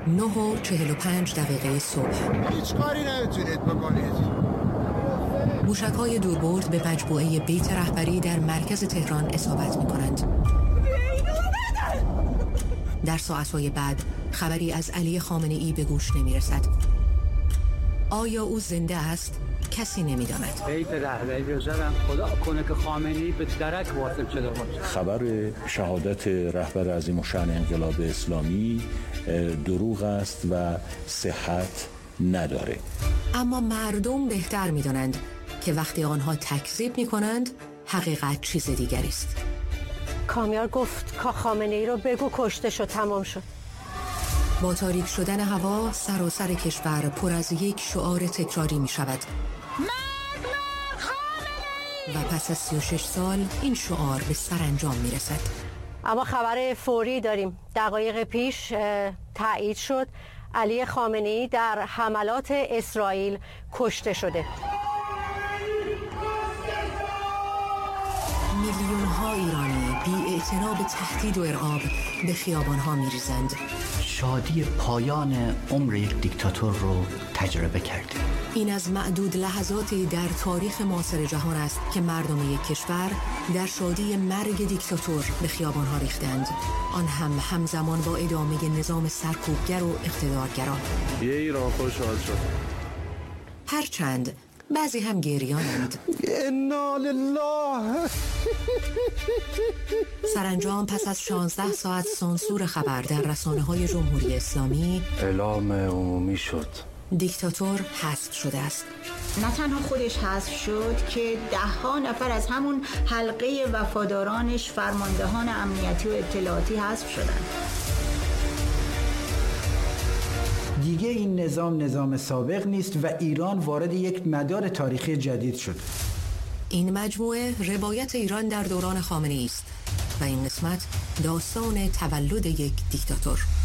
9:45 صبح. هیچ کاری نمیتونید بکنید. موشک‌های دوربرد به مجموعه بیت رهبری در مرکز تهران اصابت می‌کنند. در ساعت‌های بعد خبری از علی خامنه‌ای به گوش نمی‌رسد. آیا او زنده است؟ کسی نمی‌داند. بیت رهبری رو زدن، خدا کنه که خامنه‌ای به درک واصل شده باشه. خبر شهادت رهبر عظیم الشأن انقلاب اسلامی دروغ است و صحت نداره. اما مردم بهتر می‌دانند که وقتی آنها تکذیب می‌کنند حقیقت چیز دیگری است. کامیار گفت که خامنه‌ای رو بگو کشته شد، تمام شد. با تاریک شدن هوا سراسر کشور پر از یک شعار تکراری می شود و پس از 36 سال این شعار به سرانجام می رسد. اما خبر فوری داریم. دقایق پیش تایید شد علی خامنه‌ای در حملات اسرائیل کشته شده. میلیون‌ها ایرانی بی‌اعتنا به تهدید و ارعاب به خیابان‌ها می‌ریزند. شادی پایان عمر یک دیکتاتور رو تجربه کردیم. این از معدود لحظاتی در تاریخ معاصر جهان است که مردم یک کشور در شادی مرگ دیکتاتور به خیابان‌ها ریختند، آن هم همزمان با ادامه نظام سرکوبگر و اقتدارگرا. یه ایران خوشحال شد. هرچند بعضی هم گریانند. انا لله. سرانجام پس از 16 ساعت سانسور خبر در رسانه‌های جمهوری اسلامی اعلام عمومی شد. دیکتاتور حذف شده است. نه تنها خودش حذف شد که 10 نفر از همون حلقه وفادارانش فرماندهان امنیتی و اطلاعاتی حذف شدند. دیگه این نظام سابق نیست و ایران وارد یک مدار تاریخی جدید شد. این مجموعه روایت ایران در دوران خامنه‌ای است و این قسمت داستان تولد یک دیکتاتور.